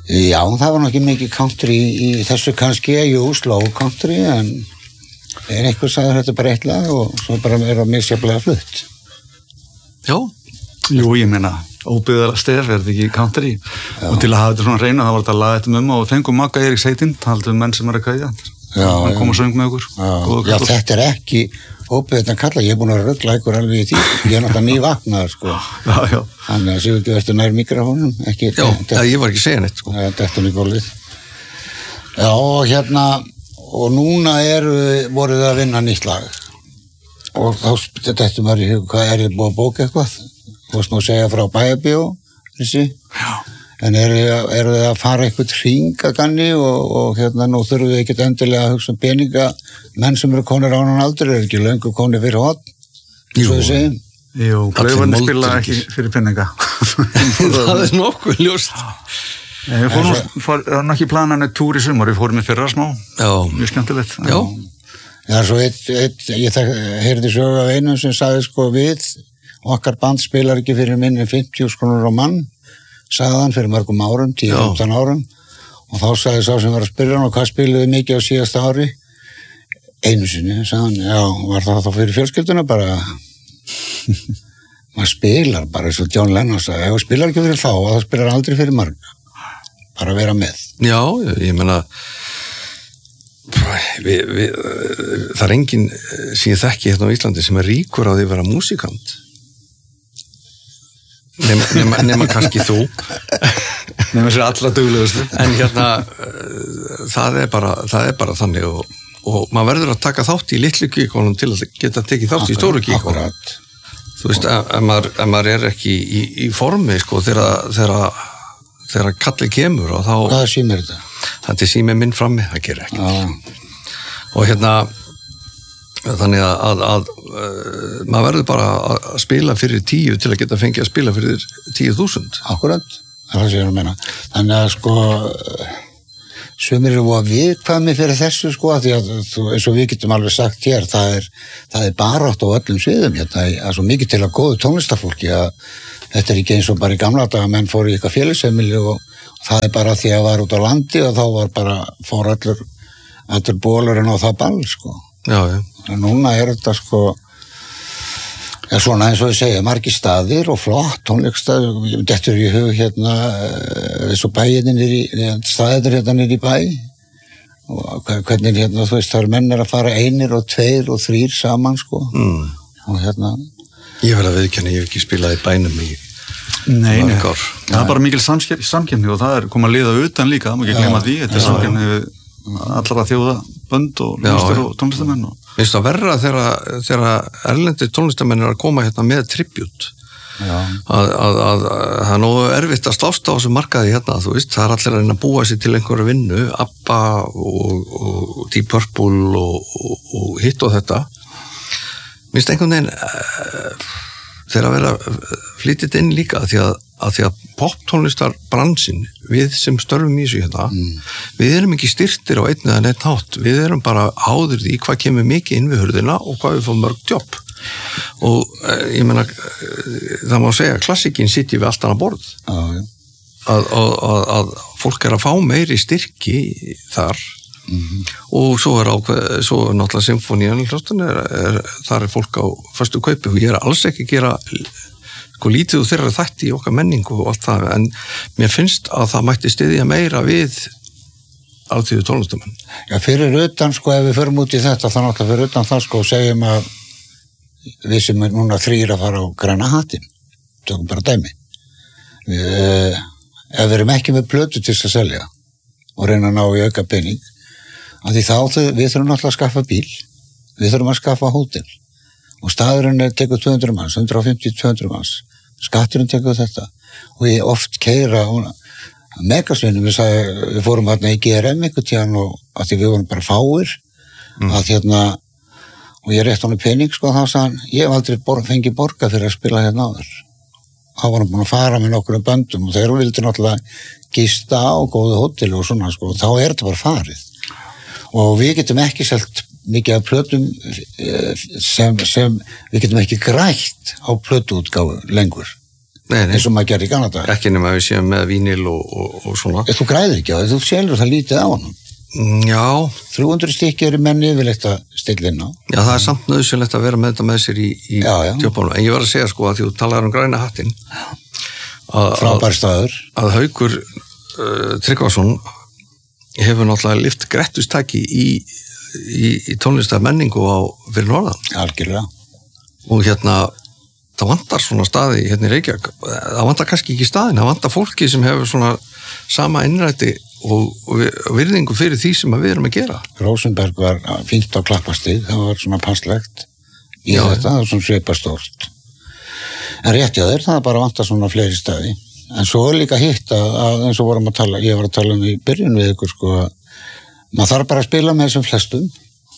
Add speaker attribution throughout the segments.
Speaker 1: Já, það var ekki mikið country í þessu kannski, jú, slow country, en einhver sagði þetta bara eitt lag og svo bara það misjafnlega flutt.
Speaker 2: Já.
Speaker 3: Jú, ég meina, óbyggðara stef er þetta ekki country. Já. Og til að hafa þetta svona reyna, það var þetta að laga þetta og fengum Magga Eiríks heitinn, taldu menn sem að kveðja. Hann kom og söng með okkur.
Speaker 1: Já, þetta ekki óbyggðan kalla, ég búin að rugla ykkur alveg í því. Ég náttúrulega nývaknaður, sko.
Speaker 3: Já.
Speaker 1: Þannig að séu ekki verður nær mikrofónum, ekki.
Speaker 2: Já, ég var ekki að segja neitt, sko.
Speaker 1: Þetta í gólfið. Já, og núna voru þið að vinna nýtt lag. Og þá þetta maður í hug, hvað þið búið að bóka eitthvað? Þú veist nú að segja frá Bæjarbíó, þessi.
Speaker 3: Já.
Speaker 1: En eru þið að fara eitthvað hringaganni og nú þurfum við ekkert endilega að hugsa peninga, menn sem eru konir á annan aldur, ekki löngu konir fyrir hotn, svo þið segjum.
Speaker 3: Jú, Klaufarnir spila ekki fyrir peninga.
Speaker 2: Það nokkuð ljóst.
Speaker 3: Við fórum ekki planan eitt túr í sumar, við fórum í fyrra smá.
Speaker 2: Já.
Speaker 3: Mjög skemmtilegt.
Speaker 2: Já.
Speaker 1: Já, svo ég heyrði sögu af einum sem sagði sko við, okkar band spilar ekki fyrir minni 50 krónur á mann, sagði hann fyrir mörgum árum, 10-15 árum, og þá sagði sá sem var að spyrja hann og hvað spiluði mikið á síðasta ári? Einu sinni, sagði hann, já, var það þá fyrir fjölskylduna bara? Maður spilar bara, eins og John Lennon sagði, ef þú spilar ekki fyrir þá, þá spilar aldrei fyrir marga, bara að vera með.
Speaker 2: Já, ég meina, það enginn sem ég þekki hérna á Íslandi sem ríkur á því að vera músíkant. Nema kannski þú.
Speaker 3: Nema sér alla duglegustu.
Speaker 2: En það er bara þannig og maður verður að taka þátt í litlu gíkonum til að geta tekið þátt í stóru gíkonum. Þú veist, ef maður er ekki í formi, sko, þegar kallið kemur og þá...
Speaker 1: Hvaða sími er þetta?
Speaker 2: Þetta er sími minn frammi, það gerir ekki. Og þannig að maður verður bara að spila fyrir 10 til að geta fengið að spila fyrir 10.000.
Speaker 1: Akkurat, það er það sem ég er að meina. Þannig að sko sumir eru að viðkvæmi fyrir þessu sko, því að eins og við getum alveg sagt hér, það er barátt á öllum sviðum hérna, það er svo mikið til að góðu tónlistarfólki að þetta er ekki eins og bara í gamla daga, menn fóru í eitthvað félagsheimili og það er bara því að það var út á landi og þá var bara, fór allur bólurinn á það ball sko.
Speaker 2: Já.
Speaker 1: En núna er þetta sko svona eins og ég segja, margir staðir og flott tónleikstaðir, þetta er í hug hérna eins og staðir hérna niður í bæ og hvernig hérna þú veist, það eru menn að fara 1 og 2 og 3 saman sko og hérna
Speaker 2: Ég verð að viðurkenna, ég hef ekki spilað í bænum í
Speaker 3: Nei, það er bara mikil samkeppni og það er komið að liða utan líka, það má ekki gleyma því, þetta er samkeppni við allra þjóðabönd og hljómsveitir og tónlistamenn.
Speaker 2: Finnst það verra þegar erlendir tónlistamenn er að koma hérna með tribut. Að það er nógu erfitt að slást á þessu markaði hérna, þú veist, það er allir að reyna að búa sér til einhverju vinnu, ABBA og Deep Purple og hitt og þetta. Finnst einhvern veginn þegar að vera flytið inn líka því að poptónlistarbransinn, við sem störfum í þessu hérna, við erum ekki styrtir á einn eða neitt hátt, við erum bara áður því hvað kemur mikið inn við hurðina og hvað við fáum mörg jobb og ég meina það má segja, klassikinn sitji við allt annað borð að fólk er að fá meiri styrki þar og svo er náttúrulega symfónían þar er fólk á föstu kaupi og ég er alls ekki að gera sko lítið og þeirra þætti í okkar menningu og allt það, en mér finnst að það mætti styðja meira við alþýðu tónlistamenn. Já,
Speaker 1: fyrir utan sko, ef við förum út í þetta, þá náttúrulega fyrir utan það sko, segjum að við sem er núna 3 að fara á Græna hattinn, tökum bara dæmi. Ef við erum ekki með plötu til að selja og reyna að ná í auka pening, af því þá við þurfum náttúrulega að skaffa bíl, við þurfum að skaffa hótel og staðurinn tekur 200 manns, 150-200 manns, skatturinn tekur þetta og ég oft keyra megasvinnum, við fórum hérna í GRM einhvern tíðan og að því við vorum bara fáir að hérna og ég rétt honum pening sko og þá sagði hann, ég hef aldrei fengið borga fyrir að spila hérna áður. Þá var hann búin að fara með nokkru böndum og þeir vildi náttúrulega gista á góðu hóteli og svona sko og þá er þetta bara farið og við getum ekki selt mikið af plötum sem við getum ekki grætt á plötuútgáfu lengur. eins og maður gerir í Kanada.
Speaker 2: Ekki nema við séum með vínil og svona.
Speaker 1: Þú græðir ekki á því, þú selur það lítið á honum.
Speaker 2: Já.
Speaker 1: 300 stykki eru menn yfirleitt að stilla inn á.
Speaker 2: Já, það samt nauðsynlegt að vera með þetta með sér í tjópunum. En ég var að segja sko að því þú talar græna hattinn.
Speaker 1: Frábær staður.
Speaker 2: Að Haukur Tryggvason hefur náttúrulega lyft grettustaki í tónlistar menningu fyrir norðan.
Speaker 1: Algjörlega.
Speaker 2: Og það vantar svona staði í Reykjavík. Það vantar kannski ekki staðin, það vantar fólki sem hefur svona sama innræti og virðingu fyrir því sem við erum að gera.
Speaker 1: Rósenberg var fínt á Klappastíg, það var svona passlegt í þetta, það var svona svipastórt. En rétt hjá þér, það bara vantar svona fleiri staði. En svo er líka hitt að eins og ég var að tala í byrjun við ykkur sko, maður þarf bara að spila með þessum flestum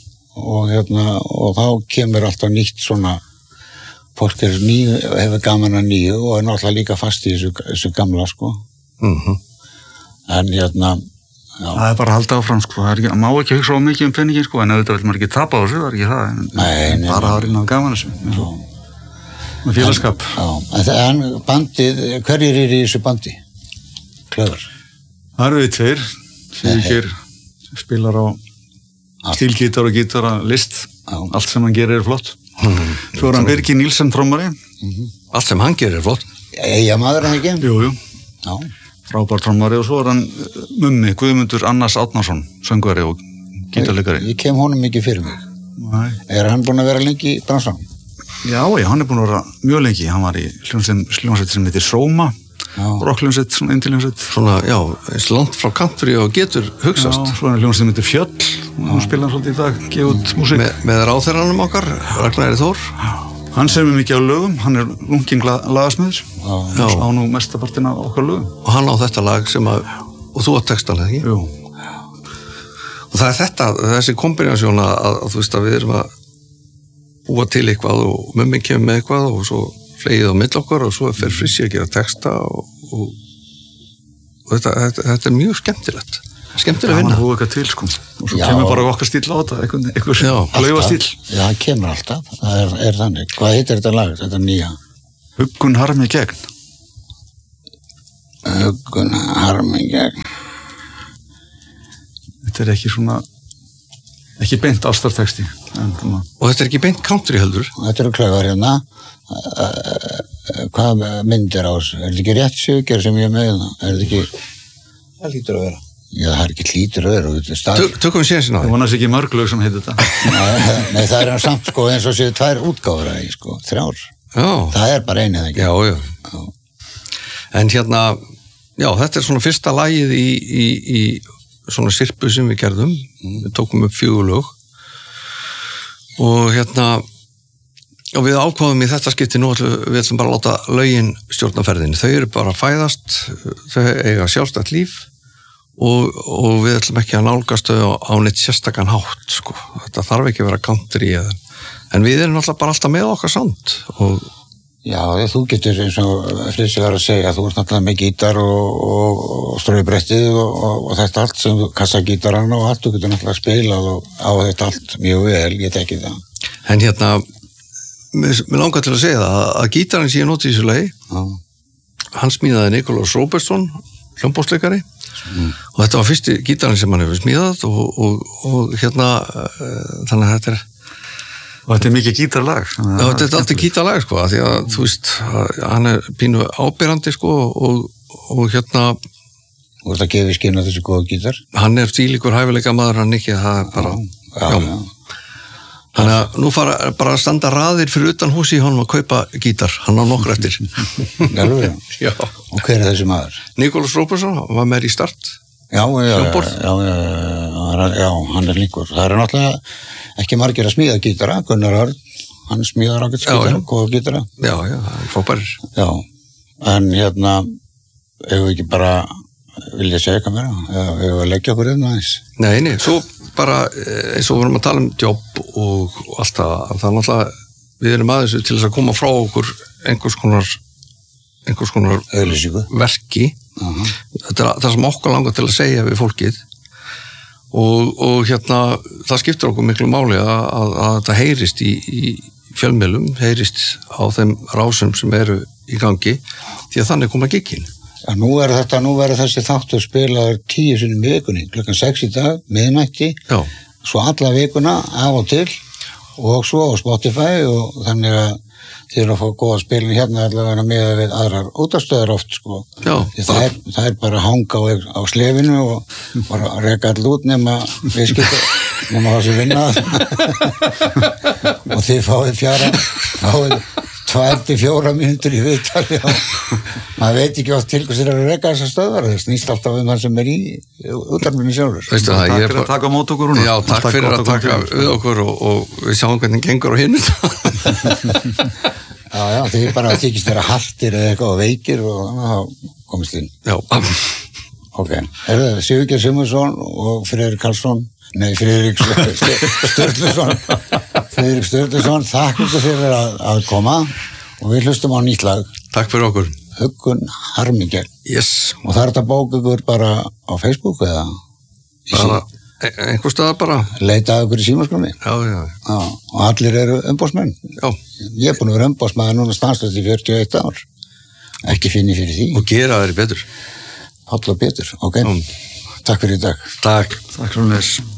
Speaker 1: og þá kemur alltaf nýtt svona, fólk hefur gaman að nýju og er náttúrulega líka fast í þessu gamla sko. En já.
Speaker 3: Það er bara að halda áfram sko, það má ekki hugsa á mikið peningin sko, en auðvitað vil maður ekki tapa á þessu, það er ekki það, en bara að reyna gaman þessu, með félagskap.
Speaker 1: En bandið, hverjir eru í þessu bandi? Klöður?
Speaker 3: Það eru við tveir, Sigurgeir spilar á stílgítar og gítara list, allt sem hann gerir flott. Svo er hann Birgir Nílsen trommari.
Speaker 2: Allt sem hann gerir flott.
Speaker 1: Eyjamaður hann ekki?
Speaker 3: Jú. Já. Frábær trommari og svo er hann Mummi, Guðmundur Annars Árnason, söngvari og gítarleikari.
Speaker 1: Ég kem honum ekki fyrir mig.
Speaker 3: Nei.
Speaker 1: Er hann búinn að vera lengi í bransanum?
Speaker 3: Já, hann er búinn að vera mjög lengi. Hann var í hljómsveit sem heitir Sóma, rockljómsveit, svona indiljómsveit.
Speaker 2: Svona, já, eins langt frá country og getur hugsast.
Speaker 3: Já, svona hljómsveit sem heitir Fjöll, hann spilar svolítið í dag, gefa út músík.
Speaker 2: Með ráðherranum okkar, Ragnari Þór.
Speaker 3: Hann semur mikið á lögum, hann er lunginn lagasmiður, á nú mestapartin af okkar lögum.
Speaker 2: Og hann á þetta lag og þú á textalega, ekki?
Speaker 3: Jú.
Speaker 2: Og það er þessi kombinasjón að þú veist að við erum að búa til eitthvað og Mummi kemur með eitthvað og svo flegið á mill okkar og svo fer Frissi að gera texta og þetta er mjög skemmtilegt. Skemmtilega vinna.
Speaker 3: Það var eitthvað til sko. Og svo kemur bara okkar stíl á þetta, einhver laufastíl.
Speaker 1: Já, það kemur alltaf. Það er þannig. Hvað heitir þetta lag, þetta nýja?
Speaker 3: Huggun harmi gegn.
Speaker 1: Huggun harmi gegn.
Speaker 3: Þetta er ekki beint ástarteksti.
Speaker 2: Og þetta er ekki beint country heldur?
Speaker 1: Þetta eru Klöður hérna. Hvað myndir á þessu? Er þetta ekki rétt Sigurgeir sem ég er með það? Er þetta ekki...
Speaker 2: Það lítur að vera.
Speaker 1: Já, það er ekki hlýtur að vera.
Speaker 2: Tökum við sénsinn á því.
Speaker 3: Það vonast ekki mörg lög sem heitir þetta.
Speaker 1: Nei, það er samt sko eins og séu 2 útgáfur að sko, 3.
Speaker 2: Já.
Speaker 1: Það er bara einið ekki.
Speaker 2: Já. En já, þetta er svona fyrsta lagið í svona sirpu sem við gerðum. Við tókum upp 4 lög. Og og við ákváðum í þetta skipti nú við ætlum bara að láta lögin stjórna ferðinni. Þau eru bara að fæðast, þau eiga sjálfstætt líf. Og við ætlum ekki að nálgast þau á neitt sérstakann hátt sko. Þetta þarf ekki að vera country en við erum náttúrulega bara alltaf með okkar sound
Speaker 1: Já, þú getur eins og Frissi var að segja, þú ert náttúrulega með gítar og ströybrettið og þetta allt sem kassagítaran og allt, þú getur náttúrulega spilað á þetta allt mjög vel, ég tekki það.
Speaker 2: En mér langar til að segja það að gítarinn sem ég noti í þessu lagi, hann smíðaði Nikolás Róbertsson, hljómborðsleikari og þetta var fyrsti gítarinn sem hann hefur smíðað og þannig að þetta er
Speaker 3: og þetta er mikið gítarlag
Speaker 2: þetta er alltaf gítarlag sko því að þú veist, hann er pínu ábyrrandi sko og
Speaker 1: Þú ert að gefa í skinn á þessu góða gítar?
Speaker 2: Hann er stílíkur hæfileika maður, hann ekki, það er bara já. Þannig að nú fara bara að standa raðir fyrir utan húsi í honum að kaupa gítar, hann á nokkur eftir.
Speaker 1: Já. Og hver er þessi maður?
Speaker 2: Nikolás Róbertsson, hann var með í Start.
Speaker 1: Já, hann er líkur. Það er náttúrulega ekki margir að smíða gítara, Gunnar Örn, hann smíðar ágætt gítara, góða gítara.
Speaker 2: Já, hann frábærir.
Speaker 1: Já, en eigum við ekki bara, vil ég segja hvað meira, eigum við að leggja okkur aðeins?
Speaker 2: Nei, svo bara eins og við vorum að tala um jobb og allt það er náttúrulega, við erum aðeins til þess að koma frá okkur einhvers konar verki. Þetta er það sem okkur langar til að segja við fólkið og það skiptir okkur miklu máli að það heyrist í fjölmiðlum, heyrist á þeim rásum sem eru í gangi því að þannig koma giggin.
Speaker 1: Já, nú verður þessi þáttur spilaður 10 sinnum í vikunni, klukkan 6 í dag, miðnætti, svo alla vikuna af og til og svo á Spotify og þannig að þið eru að fá góða spilin hérna allavega með við aðrar útastöðar oft sko.
Speaker 2: Já,
Speaker 1: það er bara að hanga á slefinu og bara að reka all út nema viðskipti, nema það sem vinna og þið fáið 2-4 mínútur í viðtali og maður veit ekki oft til hvers þeir eru að reka þessar stöðar, það snýst alltaf það sem er í útarfinu sjálfur.
Speaker 2: Veistu það,
Speaker 3: takk fyrir að taka á mót okkur núna.
Speaker 2: Já, takk fyrir að taka við okkur og við sjáum hvernig gengur á hinu.
Speaker 1: Já, þið bara þykist þeirra haltir eða eitthvað og veikir og þá komist inn.
Speaker 2: Já.
Speaker 1: Ok, Sigurgeir Sigmundsson og Friðrik Karlsson, Friðrik Sturluson, þakk ykkur fyrir að koma og við hlustum á nýtt lag.
Speaker 2: Takk fyrir okkur.
Speaker 1: Huggun Harmingel.
Speaker 2: Yes.
Speaker 1: Og það er þetta bók ykkur bara á Facebook eða?
Speaker 2: Bara einhver staðar bara.
Speaker 1: Leita ykkur í símaskránni?
Speaker 2: Já.
Speaker 1: Og allir eru umboðsmenn?
Speaker 2: Já.
Speaker 1: Ég er búin að vera umboðsmaður núna stanslöst í 41 ár. Ekki finni fyrir því.
Speaker 2: Og gera þeirri betur.
Speaker 1: Páll og Pétur, ok. Takk fyrir í dag.
Speaker 2: Takk.
Speaker 3: Takk fyrir þess.